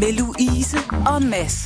med Louise og Mads.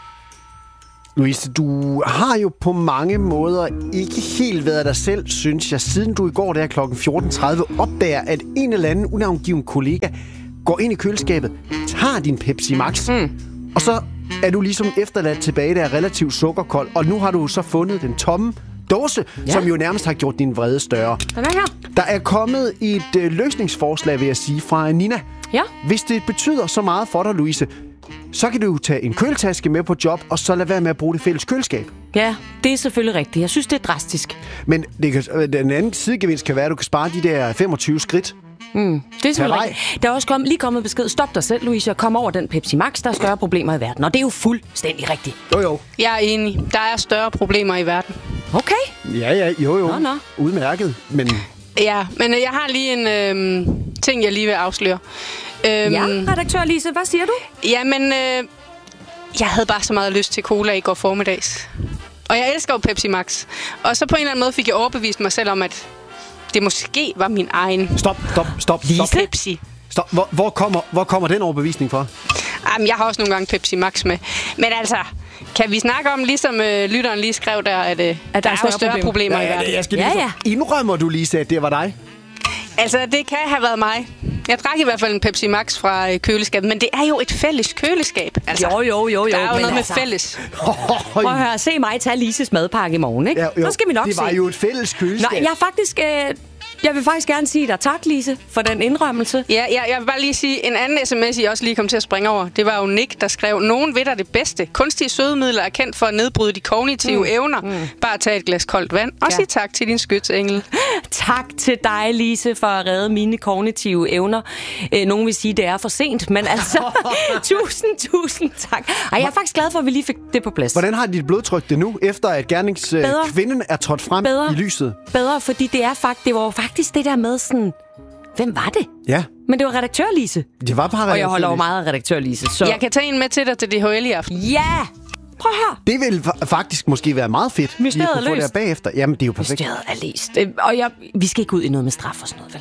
Louise, du har jo på mange måder ikke helt været dig selv, synes jeg, siden du i går der kl. 14.30 opdager, at en eller anden unavngiven kollega går ind i køleskabet, tager din Pepsi Max, og så er du ligesom efterladt tilbage, der er relativt sukkerkold, og nu har du så fundet den tomme dåse, som jo nærmest har gjort din vrede større. Den er her. Der er kommet et løsningsforslag, vil jeg sige, fra Nina. Ja. Hvis det betyder så meget for dig, Louise, så kan du jo tage en køletaske med på job, og så lade være med at bruge det fælles køleskab. Ja, det er selvfølgelig rigtigt. Jeg synes, det er drastisk. Men den anden sidegevinst kan være, at du kan spare de der 25 skridt. Det er selvfølgelig rigtigt. Der er også lige kommet besked. Stop dig selv, Louise, og kom over den Pepsi Max. Der er større problemer i verden, og det er jo fuldstændig rigtigt. Jo. Jeg er enig. Der er større problemer i verden. Okay. Ja, jo. Nå. Udmærket, men... Ja, men jeg har lige en ting, jeg lige vil afsløre. Ja, redaktør Lise, hvad siger du? Jamen, jeg havde bare så meget lyst til cola i går formiddags. Og jeg elsker jo Pepsi Max. Og så på en eller anden måde fik jeg overbevist mig selv om, at det måske var min egen Stop. Pepsi. Stop. Hvor kommer den overbevisning fra? Jamen, jeg har også nogle gange Pepsi Max med. Men altså, kan vi snakke om, ligesom lytteren lige skrev der, at der er større problemer i verden? Jeg skal lige indrømmer du, Lise, at det var dig? Altså, det kan have været mig. Jeg drak i hvert fald en Pepsi Max fra køleskabet, men det er jo et fælles køleskab. Altså, Jo. der er jo noget med altså, fælles. Prøv at høre, se mig tage Lises madpakke i morgen, ikke? Ja, så skal vi nok se. Det var jo et fælles køleskab. Nå, jeg vil faktisk gerne sige dig tak, Lise, for den indrømmelse. Ja, jeg vil bare lige sige, en anden sms, I også lige kom til at springe over, det var jo Nick, der skrev, nogen ved der det bedste. Kunstige sødemidler er kendt for at nedbryde de kognitive evner. Bare tag et glas koldt vand, og sig tak til din skytsengel. Tak til dig, Lise, for at redde mine kognitive evner. Nogen vil sige, det er for sent, men altså, tusind tak. Ej, jeg er faktisk glad for, at vi lige fik det på plads. Hvordan har dit blodtryk det nu, efter at gerningskvinden er trådt frem i lyset? Bedre, fordi det var faktisk det der med sådan, hvem var det? Ja. Men det var redaktør Lise. Det var bare redaktør. Og jeg holder jo meget af redaktør Lise. Så... Jeg kan tage en med til dig til DHL i aften. Ja! Prøv at høre. Det vil faktisk måske være meget fedt. Mysteriet er løst. Få det bagefter. Jamen, det er jo perfekt. Mysteriet er løst. Og vi skal ikke ud i noget med straf og sådan noget, vel?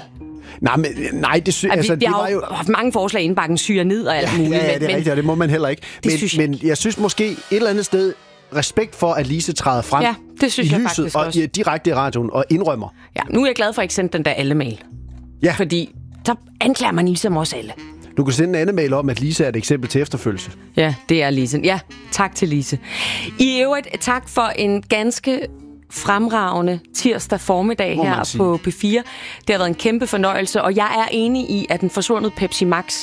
Nej, vi har jo haft mange forslag i indbakken, syre ned og alt muligt. Ja, det er rigtigt, og det må man heller ikke. Men jeg synes måske et eller andet sted, respekt for, at Lise træder frem det synes i jeg lyset og direkte i radioen og indrømmer. Ja, nu er jeg glad for, at ikke sendte den der alle-mail. Ja. Fordi så anklager man ligesom os alle. Du kan sende en anden mail om, at Lise er et eksempel til efterfølgelse. Ja, det er Lise. Ja, tak til Lise. I øvrigt, tak for en ganske fremragende tirsdag formiddag her på P4. Det har været en kæmpe fornøjelse, og jeg er enig i, at den forsvundne Pepsi Max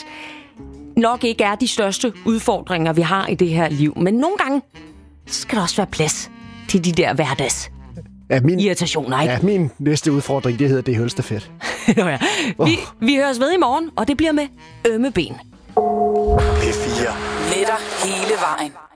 nok ikke er de største udfordringer, vi har i det her liv. Men nogle gange skal der også være plads til de der hverdags irritationer, ikke? Ja, min næste udfordring, det hedder det hølstefedt. Ja. Vi høres ved i morgen, og det bliver med ømme ben. P4. Med dig hele vejen.